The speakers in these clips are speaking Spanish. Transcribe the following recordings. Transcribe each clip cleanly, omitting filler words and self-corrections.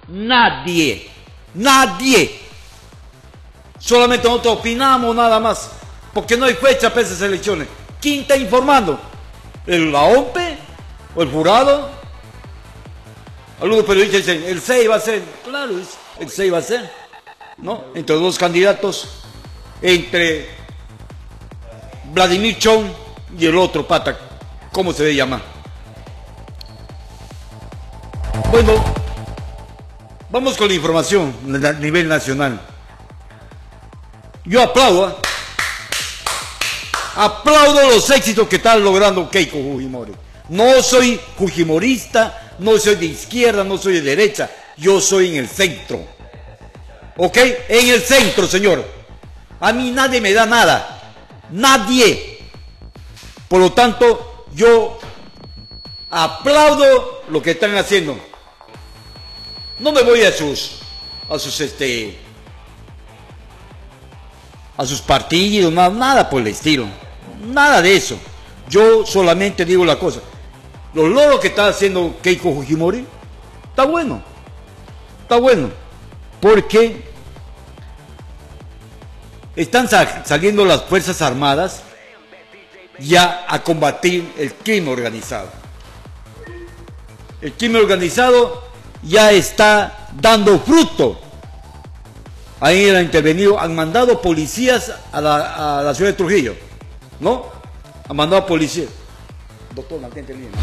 Nadie. Nadie. Solamente nosotros opinamos nada más. Porque no hay fecha para esas elecciones. ¿Quién está informando? ¿La OMPE? ¿O el jurado? Algunos periodistas dicen, el 6 va a ser. Claro, el 6 va a ser. ¿No? Entre los dos candidatos. Entre Vladimir Chong y el otro pata. ¿Cómo se debe llamar? Bueno, vamos con la información a nivel nacional. Yo aplaudo los éxitos que está logrando Keiko Fujimori. No soy fujimorista, no soy de izquierda, no soy de derecha, yo soy en el centro. ¿Ok? En el centro, señor. A mí nadie me da nada. Nadie. Por lo tanto, yo aplaudo lo que están haciendo. No me voy a sus partidos, nada por el estilo. Nada de eso. Yo solamente digo la cosa. Los logros que está haciendo Keiko Fujimori, está bueno. Está bueno. Porque están saliendo las Fuerzas Armadas ya a combatir el crimen organizado. El crimen organizado ya está dando fruto. Ahí han intervenido, han mandado policías a la ciudad de Trujillo, ¿no? Han mandado policías. Doctor, mantente bien.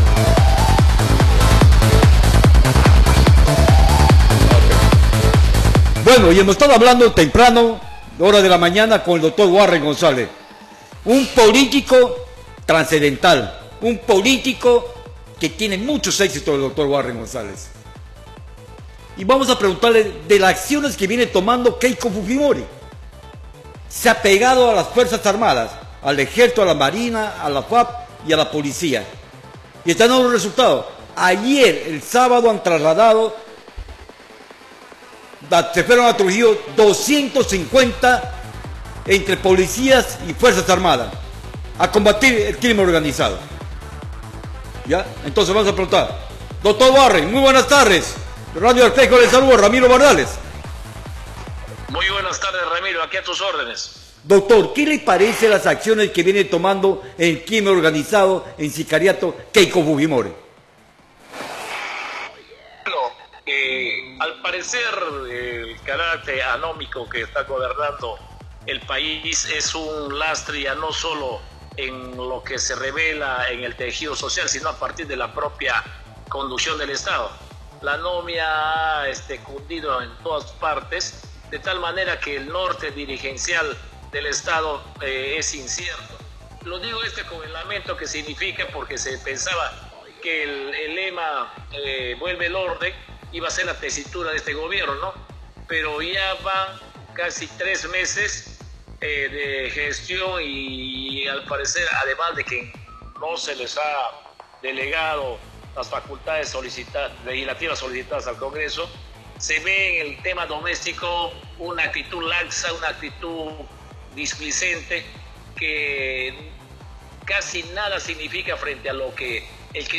Bueno, y hemos estado hablando temprano, hora de la mañana, con el doctor Warren González. Un político trascendental, un político que tiene muchos éxitos, el doctor Warren González. Y vamos a preguntarle de las acciones que viene tomando Keiko Fujimori. Se ha pegado a las Fuerzas Armadas, al Ejército, a la Marina, a la FAP y a la Policía. Y están dando resultados. Ayer, el sábado, han trasladado, se fueron a Trujillo 250 entre policías y Fuerzas Armadas a combatir el crimen organizado. ¿Ya? Entonces vamos a preguntar. Doctor Warren, muy buenas tardes. Radio Espejo le saludo, Ramiro Bardales. Muy buenas tardes, Ramiro, aquí a tus órdenes. Doctor, ¿qué le parece las acciones que viene tomando el crimen organizado en sicariato Keiko Fujimori? Bueno, al parecer el carácter anómico que está gobernando el país es un lastre ya no solo en lo que se revela en el tejido social, sino a partir de la propia conducción del Estado. La anomia ha cundido en todas partes, de tal manera que el norte dirigencial del Estado es incierto. Lo digo con el lamento que significa, porque se pensaba que el lema vuelve el orden iba a ser la tesitura de este gobierno, ¿no? Pero ya van casi 3 meses de gestión y al parecer, además de que no se les ha delegado las facultades legislativas solicitadas al Congreso, se ve en el tema doméstico una actitud laxa, una actitud displicente que casi nada significa frente a lo que el